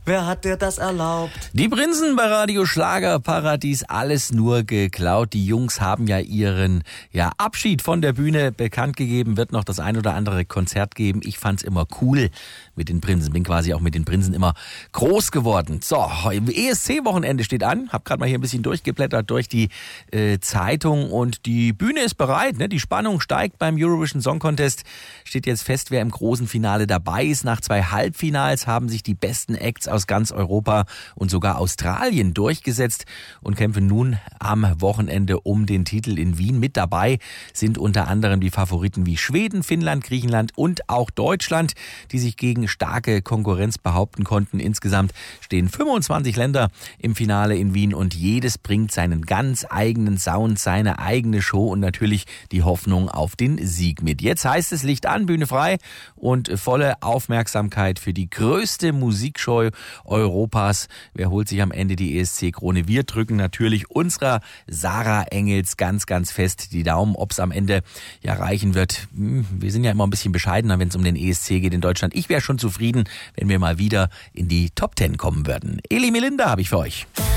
Wer hat dir das erlaubt? Die Prinzen bei Radio Schlagerparadies, alles nur geklaut. Die Jungs haben ja ihren Abschied von der Bühne bekannt gegeben, wird noch das ein oder andere Konzert geben. Ich fand's immer cool mit den Prinzen, bin quasi auch mit den Prinzen immer groß geworden. So, ESC-Wochenende steht an, hab gerade mal hier ein bisschen durchgeblättert durch die Zeitung und die Bühne ist bereit, ne? Die Spannung steigt beim Eurovision Song Contest. Steht jetzt fest, wer im großen Finale dabei ist. Nach 2 Halbfinals haben sich die besten Acts aus ganz Europa und sogar Australien durchgesetzt und kämpfen nun am Wochenende um den Titel in Wien. Mit dabei sind unter anderem die Favoriten wie Schweden, Finnland, Griechenland und auch Deutschland, die sich gegen starke Konkurrenz behaupten konnten. Insgesamt stehen 25 Länder im Finale in Wien und jedes bringt seinen ganz eigenen Sound, seine eigene Show und natürlich die Hoffnung auf den Sieg mit. Jetzt heißt es Licht an, Bühne frei und volle Aufmerksamkeit für die größte Musikshow Europas. Wer holt sich am Ende die ESC-Krone? Wir drücken natürlich unserer Sarah Engels ganz, ganz fest die Daumen, ob es am Ende reichen wird. Wir sind ja immer ein bisschen bescheidener, wenn es um den ESC geht in Deutschland. Ich wäre schon zufrieden, wenn wir mal wieder in die Top 10 kommen würden. Eli Melinda habe ich für euch.